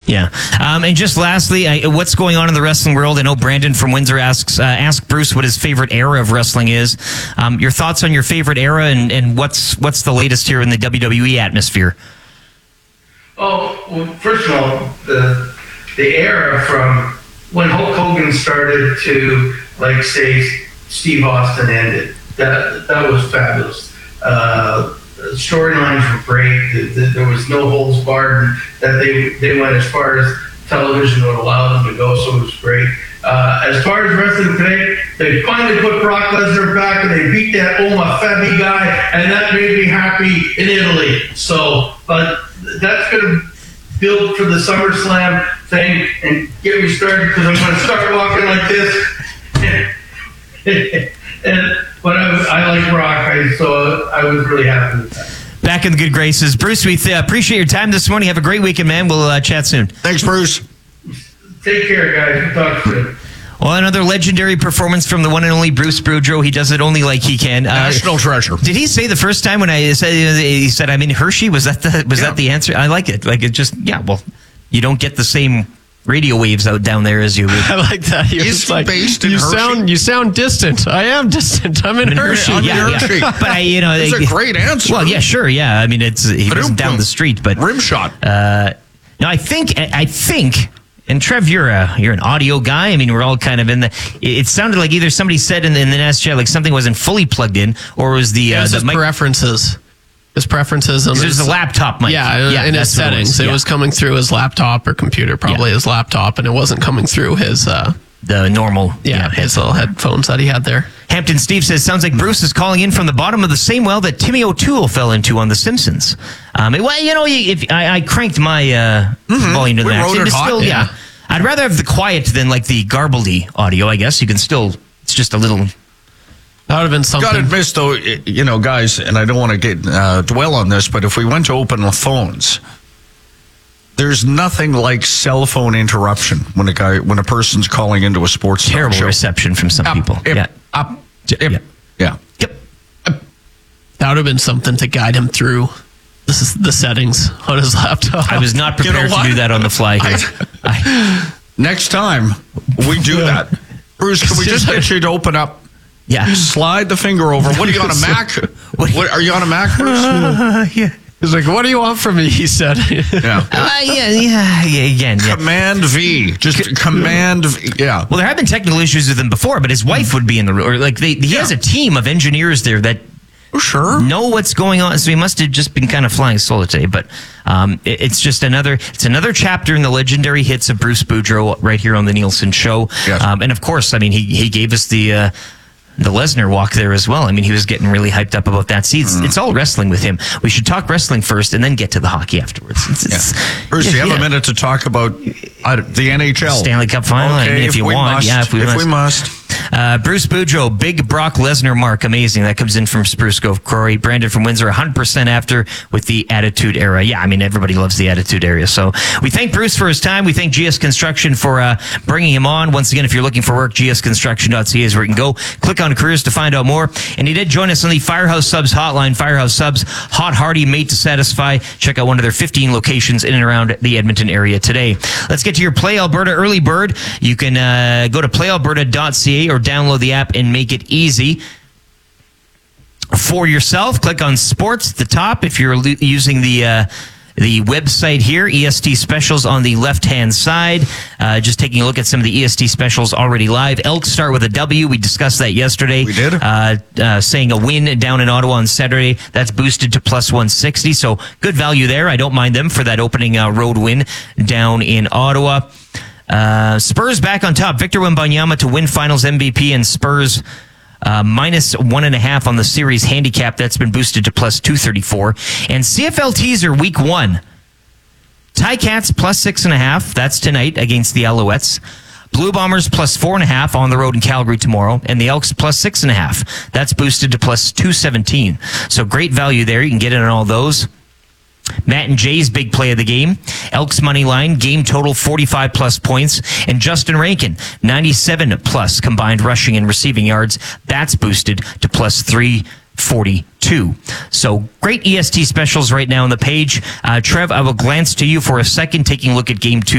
Yeah. And just lastly, what's going on in the wrestling world? I know Brandon from Windsor asks, ask Bruce what his favorite era of wrestling is. Your thoughts on your favorite era and what's the latest here in the WWE atmosphere? Oh, well, first of all, the era from when Hulk Hogan started to, like, say, Steve Austin ended, that was fabulous. Storylines were great. There was no holds barred, and that they went as far as television would allow them to go, so it was great. As far as wrestling today, they finally put Brock Lesnar back, and they beat that Oma Fabi guy, and that made me happy in Italy. So, but that's going to build for the SummerSlam thing and get me started, because I'm going to start walking like this. But I like Brock, so I was really happy with that. Back in the good graces. Bruce, we appreciate your time this morning. Have a great weekend, man. We'll chat soon. Thanks, Bruce. Take care, guys. We'll talk soon. Well, another legendary performance from the one and only Bruce Boudreau. He does it only like he can. National treasure. Did he say the first time when he said I'm in Hershey? Was that the answer? I like it. Like, it just, well, you don't get the same radio waves out down there as you would. I like that. He's like, based in Hershey. You sound distant. I am distant. I'm in Hershey. Hershey. But it's a great answer. Well, yeah, sure, yeah. I mean, he wasn't down the street, but rim shot. No, I think. And Trev, you're an audio guy. I mean, we're all kind of in the. It sounded like either somebody said in the Nest chat like something wasn't fully plugged in, or was the preferences. His preferences. There's the laptop mic. In his settings, it was coming through his laptop or computer, probably his laptop, and it wasn't coming through his. The normal. His little headphones that he had there. Hampton Steve says, sounds like Bruce is calling in from the bottom of the same well that Timmy O'Toole fell into on The Simpsons. If I cranked my volume to the max. It hot, still, I'd rather have the quiet than like the garbledy audio, I guess. You can still, it's just a little. That would have been something. Got to admit, though, guys, and I don't want to get dwell on this, but if we went to open the phones, there's nothing like cell phone interruption when a person's calling into a sports terrible show. Reception from some people. Yeah. That would have been something to guide him through the settings on his laptop. I was not prepared to do that on the fly here. Next time we do that, Bruce, can we just get you to open up? Yeah. Slide the finger over. What are you on a Mac? Are you on a Mac, Bruce? Yeah. He's like, what do you want from me? He said. Yeah. Again. Yeah. Command V. Just Command V. Yeah. Well, there have been technical issues with him before, but his wife would be in the room. Or like he has a team of engineers there that know what's going on. So he must have just been kind of flying solo today. But it's just another chapter in the legendary hits of Bruce Boudreau right here on the Nielsen Show. Yes. And of course, I mean, he gave us the Lesnar walk there as well. I mean, he was getting really hyped up about that. See, it's all wrestling with him. We should talk wrestling first and then get to the hockey afterwards. Bruce, do you have a minute to talk about the NHL? Stanley Cup final? Okay, I mean, if you want. If we must. Bruce Boudreau, big Brock Lesnar mark. Amazing. That comes in from Spruce Grove Corey. Brandon from Windsor, 100% after with the Attitude Era. Yeah, I mean, everybody loves the Attitude Era. So we thank Bruce for his time. We thank GS Construction for bringing him on. Once again, if you're looking for work, gsconstruction.ca is where you can go. Click on careers to find out more. And he did join us on the Firehouse Subs hotline. Firehouse Subs, hot, hearty, made to satisfy. Check out one of their 15 locations in and around the Edmonton area today. Let's get to your Play Alberta early bird. You can go to playalberta.ca or download the app and make it easy for yourself. Click on sports at the top if you're using the website here. EST specials on the left-hand side. Just taking a look at some of the EST specials already live. Elks start with a W. We discussed that yesterday. We did. Saying a win down in Ottawa on Saturday. That's boosted to plus 160. So good value there. I don't mind them for that opening road win down in Ottawa. Spurs back on top. Victor Wembanyama to win finals MVP, and Spurs minus 1.5 on the series handicap. That's been boosted to plus 234. And CFL teaser week 1. Ticats plus 6.5. That's tonight against the Alouettes. Blue Bombers plus 4.5 on the road in Calgary tomorrow. And the Elks plus 6.5. That's boosted to plus 217. So great value there. You can get in on all those. Matt and Jay's big play of the game. Elks money line, game total 45 plus points. And Justin Rankin, 97 plus combined rushing and receiving yards. That's boosted to plus 342. So great EST specials right now on the page. Trev, I will glance to you for a second, taking a look at game 2.